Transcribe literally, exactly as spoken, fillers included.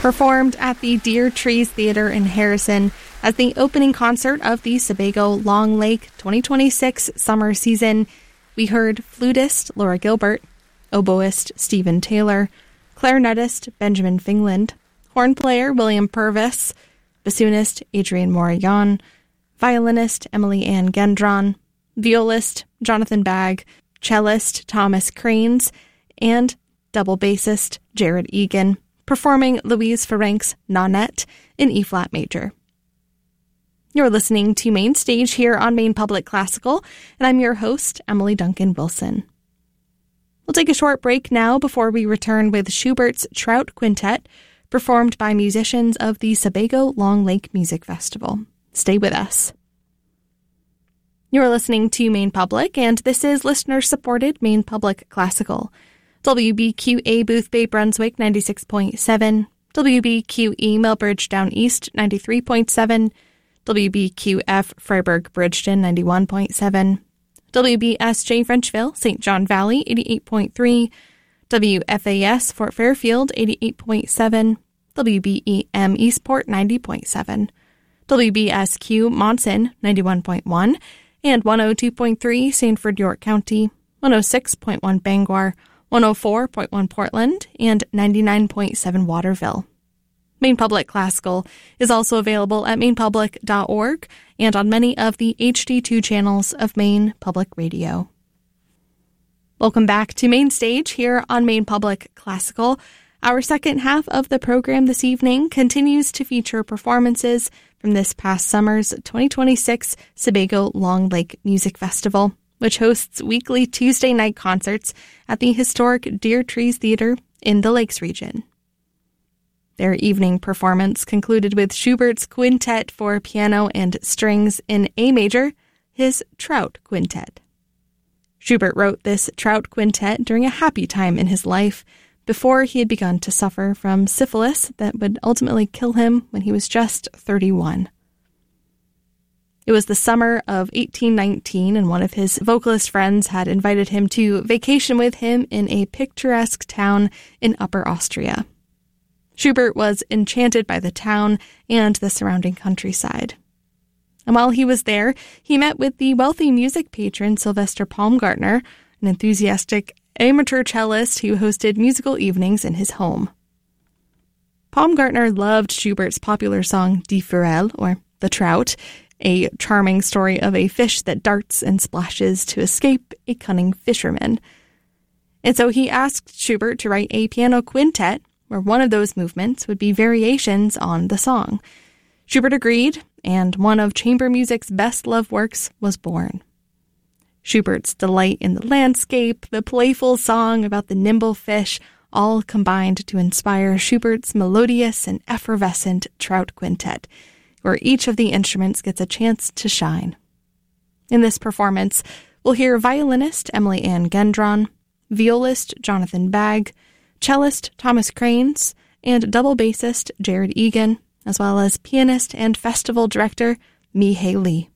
performed at the Deer Trees Theater in Harrison as the opening concert of the Sebago Long Lake twenty twenty-six summer season. We heard flutist Laura Gilbert, oboist Stephen Taylor, clarinetist Benjamin Fingland, horn player William Purvis, bassoonist Adrian Morayan, violinist Emily Ann Gendron, violist Jonathan Bagg, cellist Thomas Cranes, and double bassist Jared Egan, performing Louise Ferenc's Nonet in E-flat major. You're listening to Main Stage here on Maine Public Classical, and I'm your host, Emily Duncan Wilson. We'll take a short break now before we return with Schubert's Trout Quintet, performed by musicians of the Sebago Long Lake Music Festival. Stay with us. You're listening to Maine Public, and this is listener-supported Maine Public Classical. W B Q A Booth Bay Brunswick ninety-six point seven, W B Q E Millbridge Down East ninety-three point seven, W B Q F Freiburg Bridgeton ninety-one point seven, W B S J Frenchville Saint John Valley eighty-eight point three, W F A S Fort Fairfield eighty-eight point seven, W B E M Eastport ninety point seven, W B S Q Monson ninety-one point one, and one oh two point three Sanford York County, one oh six point one Bangor, one oh four point one Portland, and ninety-nine point seven Waterville. Maine Public Classical is also available at maine public dot org and on many of the H D two channels of Maine Public Radio. Welcome back to Main Stage here on Maine Public Classical. Our second half of the program this evening continues to feature performances from this past summer's twenty twenty-six Sebago Long Lake Music Festival, which hosts weekly Tuesday night concerts at the historic Deer Trees Theater in the Lakes region. Their evening performance concluded with Schubert's Quintet for piano and strings in A major, his Trout Quintet. Schubert wrote this Trout Quintet during a happy time in his life, before he had begun to suffer from syphilis that would ultimately kill him when he was just thirty-one. It was the summer of eighteen nineteen, and one of his vocalist friends had invited him to vacation with him in a picturesque town in Upper Austria. Schubert was enchanted by the town and the surrounding countryside. And while he was there, he met with the wealthy music patron Sylvester Palmgartner, an enthusiastic amateur cellist who hosted musical evenings in his home. Palmgartner loved Schubert's popular song Die Forelle, or The Trout, a charming story of a fish that darts and splashes to escape a cunning fisherman. And so he asked Schubert to write a piano quintet where one of those movements would be variations on the song. Schubert agreed, and one of chamber music's best-loved works was born. Schubert's delight in the landscape, the playful song about the nimble fish, all combined to inspire Schubert's melodious and effervescent Trout Quintet, where each of the instruments gets a chance to shine. In this performance, we'll hear violinist Emily Ann Gendron, violist Jonathan Bagg, cellist Thomas Cranes, and double bassist Jared Egan, as well as pianist and festival director Mihei Lee.